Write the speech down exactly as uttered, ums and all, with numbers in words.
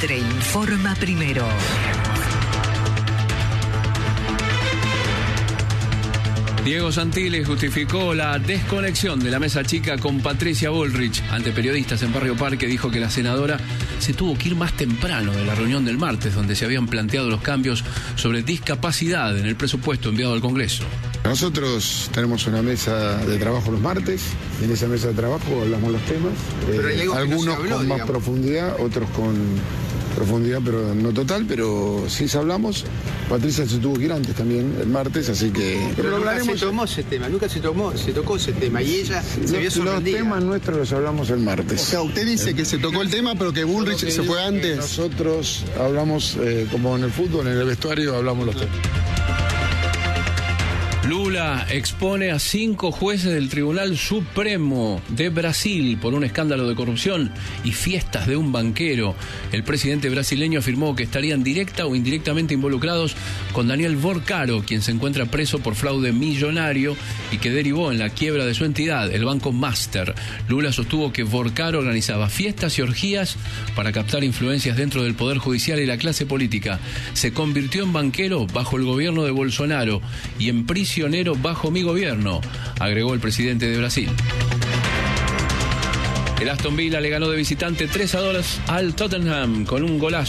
Mitre informa primero. Diego Santilli justificó la desconexión de la mesa chica con Patricia Bullrich. Ante periodistas en Barrio Parque dijo que la senadora se tuvo que ir más temprano de la reunión del martes, donde se habían planteado los cambios sobre discapacidad en el presupuesto enviado al Congreso. Nosotros tenemos una mesa de trabajo los martes, y en esa mesa de trabajo hablamos los temas, eh, algunos no habló, con más digamos. profundidad, otros con profundidad pero no total, pero sí hablamos. Patricia se tuvo que ir antes también el martes, así que... Pero, pero nunca hablaremos... se tomó ese tema, nunca se tomó, se tocó ese tema y ella sí, se vio sorprendida. Los temas nuestros los hablamos el martes. O sea, usted dice sí. que se tocó el tema, pero que Bullrich que se fue antes. Nosotros hablamos, eh, como en el fútbol, en el vestuario, hablamos los temas. Lula expone a cinco jueces del Tribunal Supremo de Brasil por un escándalo de corrupción y fiestas de un banquero. El presidente brasileño afirmó que estarían directa o indirectamente involucrados con Daniel Vorcaro, quien se encuentra preso por fraude millonario y que derivó en la quiebra de su entidad, el Banco Master. Lula sostuvo que Vorcaro organizaba fiestas y orgías para captar influencias dentro del Poder Judicial y la clase política. Se convirtió en banquero bajo el gobierno de Bolsonaro y en prisión bajo mi gobierno, agregó el presidente de Brasil. El Aston Villa le ganó de visitante tres a dos al Tottenham con un golazo